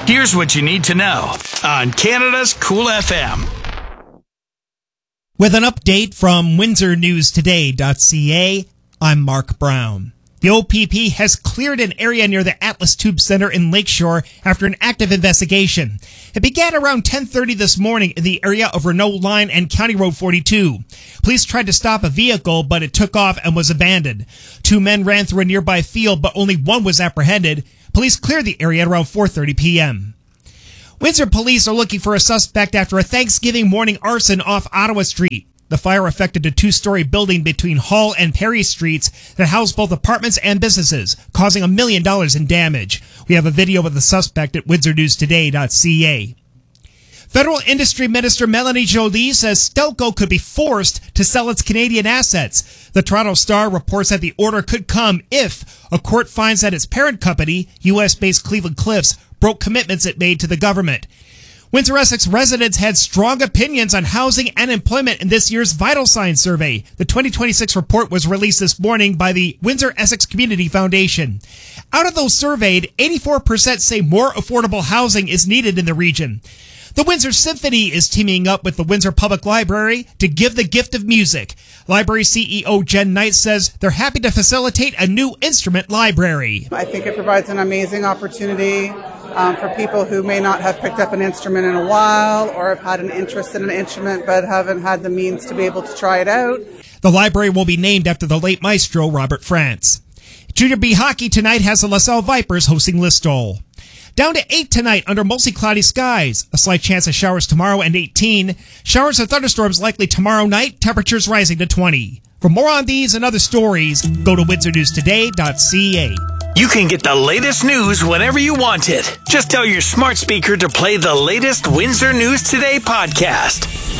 Here's what you need to know on Canada's Cool FM. With an update from WindsorNewsToday.ca, I'm Mark Brown. The OPP has cleared an area near the Atlas Tube Center in Lakeshore after an active investigation. It began around 10:30 this morning in the area of Renault Line and County Road 42. Police tried to stop a vehicle, but it took off and was abandoned. 2 men ran through a nearby field, but only one was apprehended. Police cleared the area at around 4:30 p.m. Windsor police are looking for a suspect after a Thanksgiving morning arson off Ottawa Street. The fire affected a 2-story building between Hall and Perry Streets that housed both apartments and businesses, causing $1 million in damage. We have a video of the suspect at WindsorNewsToday.ca. Federal Industry Minister Melanie Joly says Stelco could be forced to sell its Canadian assets. The Toronto Star reports that the order could come if a court finds that its parent company, U.S.-based Cleveland Cliffs, broke commitments it made to the government. Windsor-Essex residents had strong opinions on housing and employment in this year's Vital Signs survey. The 2026 report was released this morning by the Windsor-Essex Community Foundation. Out of those surveyed, 84% say more affordable housing is needed in the region. The Windsor Symphony is teaming up with the Windsor Public Library to give the gift of music. Library CEO Jen Knight says they're happy to facilitate a new instrument library. I think it provides an amazing opportunity for people who may not have picked up an instrument in a while or have had an interest in an instrument but haven't had the means to be able to try it out. The library will be named after the late maestro Robert France. Junior B hockey tonight has the LaSalle Vipers hosting Listowel. Down to 8 tonight under mostly cloudy skies. A slight chance of showers tomorrow and 18. Showers and thunderstorms likely tomorrow night. Temperatures rising to 20. For more on these and other stories, go to WindsorNewsToday.ca. You can get the latest news whenever you want it. Just tell your smart speaker to play the latest Windsor News Today podcast.